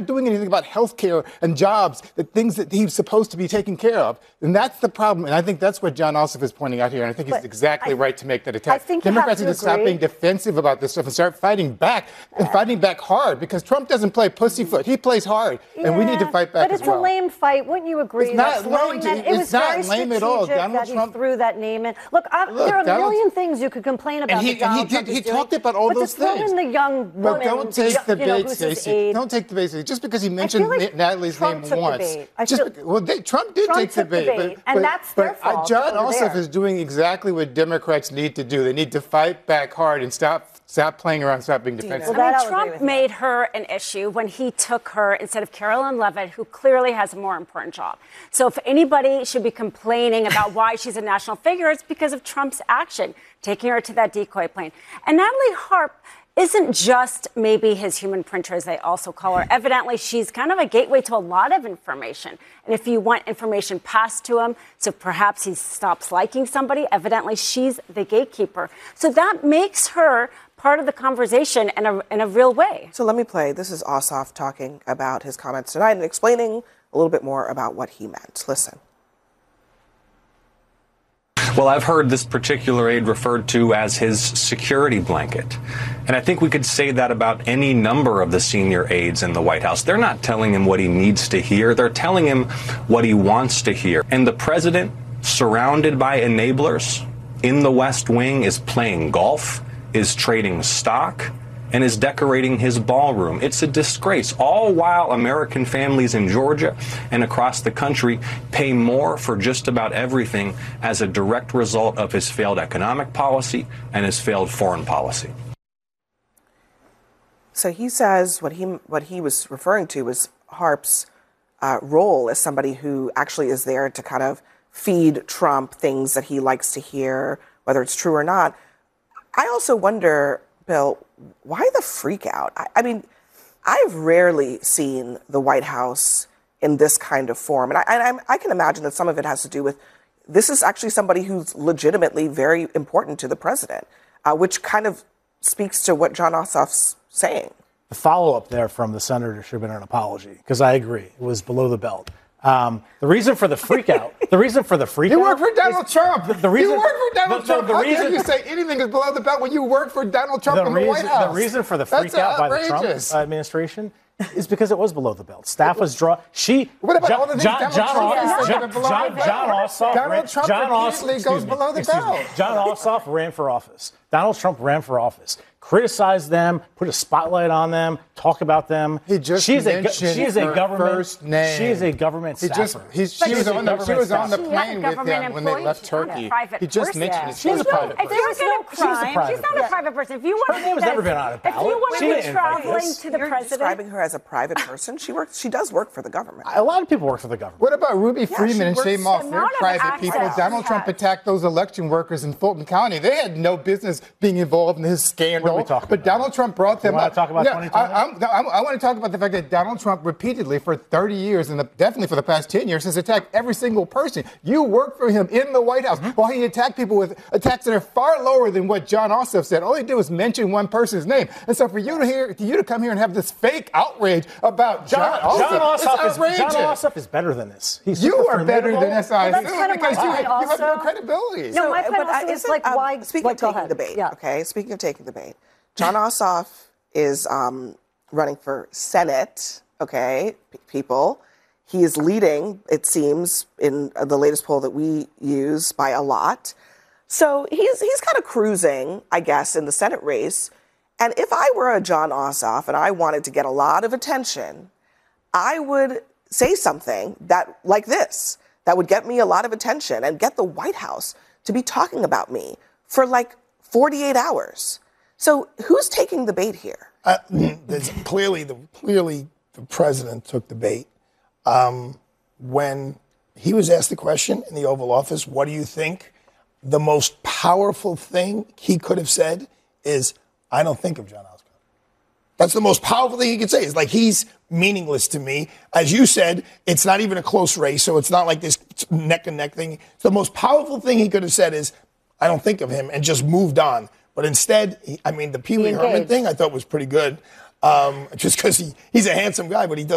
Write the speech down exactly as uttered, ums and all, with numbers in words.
doing anything about health care and jobs, the things that he's supposed to be taking care of. And that's the problem. And I think that's what Jon Ossoff is pointing out here. And I think but he's exactly I, right to make that attack. I think Democrats need to stop being defensive about this stuff and start fighting back and fighting back hard, because Trump doesn't play pussyfoot. He plays hard. Yeah, and we need to fight back as well. But it's a lame fight. Wouldn't you agree? It's not lame. To, it was it's not very lame at all. Donald that Trump he threw that name in. Look, I, Look there are a Donald, million things you could complain about. And he, that Donald and he, did, Trump he is doing, talked about all but those to throw things. in the young woman, but don't take the, you know, bait, Stacey. Don't take the bait. Just because he mentioned like Natalie's Trump name took once. the bait. I just feel, because, well, they, Trump did Trump take the bait. the bait but, and but, that's their but, fault. Jon Ossoff there. is doing exactly what Democrats need to do. They need to fight back hard and stop Stop playing around, stop being defensive. Well, I mean, Trump made her an issue when he took her instead of Carolyn Levitt, who clearly has a more important job. So if anybody should be complaining about why she's a national figure, it's because of Trump's action, taking her to that decoy plane. And Natalie Harp isn't just maybe his human printer, as they also call her. Evidently, she's kind of a gateway to a lot of information. And if you want information passed to him, so perhaps he stops liking somebody, evidently she's the gatekeeper. So that makes her part of the conversation in a, in a real way. So let me play. This is Ossoff talking about his comments tonight and explaining a little bit more about what he meant. Listen. Well, I've heard this particular aide referred to as his security blanket. And I think we could say that about any number of the senior aides in the White House. They're not telling him what he needs to hear. They're telling him what he wants to hear. And the president, surrounded by enablers in the West Wing, is playing golf, is trading stock, and is decorating his ballroom. It's a disgrace, all while American families in Georgia and across the country pay more for just about everything as a direct result of his failed economic policy and his failed foreign policy. So he says what he what he was referring to was Harp's uh, role as somebody who actually is there to kind of feed Trump things that he likes to hear, whether it's true or not. I also wonder, Bill, why the freak out? I, I mean, I've rarely seen the White House in this kind of form. And I, I, I can imagine that some of it has to do with this is actually somebody who's legitimately very important to the president, uh, which kind of speaks to what Jon Ossoff's saying. The follow-up there from the senator should have been an apology, because I agree. It was below the belt. Um, the reason for the freak out, the reason for the freak you out. You work for Donald is, Trump. The, the reason, you work for Donald the, Trump. The, the How reason, dare you say anything is below the belt when you work for Donald Trump the in the reason, White House? The reason for the freak That's out outrageous. by the Trump administration is because it was below the belt. Staff was draw. She. What about John, all the things John, Donald John, Trump John, has John, said below John, the belt? John Ossoff. Donald ran, Trump John repeatedly Ossoff, goes me, below the excuse belt. Me. John Ossoff ran for office. Donald Trump ran for office. Criticize them, put a spotlight on them, talk about them. He just she's mentioned a, she's a her government. first name. She is a government he staffer. Just, he's, she, was on the, she was on the plane with them when they left Turkey. He just person. mentioned yeah. she's a private person. If you're going to crime, she's a private she's not person. a private person. If you want her name has never been on a ballot. If you want she to be didn't invite traveling this. to the You're president, describing her as a private person. She works. She does work for the government. A lot of people work for the government. What about Ruby Yeah, Freeman and she Shay works- Moss? the They're amount of private access people. Donald she Trump has. attacked those election workers in Fulton County. They had no business being involved in his scandal. What are we talking but about? Donald Trump brought them You wanna up. talk about Yeah, twenty twenty? I, I'm, I'm, I want to talk about the fact that Donald Trump repeatedly for thirty years, and the, definitely for the past ten years, has attacked every single person. You worked for him in the White House, mm-hmm. while he attacked people with attacks that are far lower than what Jon Ossoff said. All he did was mention one person's name. And so for you to hear, to you to come here and have this fake outrage about Jon, Jon, Jon Ossoff, Ossoff it's is outrageous. Jon Ossoff is better than this. He's You super are better formidable. than S I Well, that's kind of because my you, point have, you have no also. credibility. No, my So, point but also I- is like um, why. Speaking like, of go taking ahead. the bait, Yeah. okay. Speaking of taking the bait, Jon Ossoff is um, running for Senate. Okay, P- people. He is leading, it seems, in the latest poll that we use by a lot. So he's he's kind of cruising, I guess, in the Senate race. And if I were a Jon Ossoff and I wanted to get a lot of attention, I would say something that like this that would get me a lot of attention and get the White House to be talking about me for like forty-eight hours. So who's taking the bait here? Uh, there's clearly the clearly the president took the bait. Um, when he was asked the question in the Oval Office, what do you think? The most powerful thing he could have said is, I don't think of Jon Ossoff. That's the most powerful thing he could say. It's like, he's meaningless to me. As you said, it's not even a close race, so it's not like this neck and neck thing. The most powerful thing he could have said is, I don't think of him, and just moved on. But instead, he, I mean, the Pee Wee Herman thing I thought was pretty good. Um, just because he, he's a handsome guy, but he does